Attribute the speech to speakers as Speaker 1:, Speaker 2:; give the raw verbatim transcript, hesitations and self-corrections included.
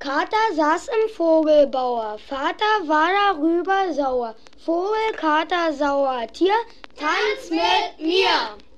Speaker 1: Kater saß im Vogelbauer, Vater war darüber sauer. Vogel, Kater, Sauertier, tanz mit mir!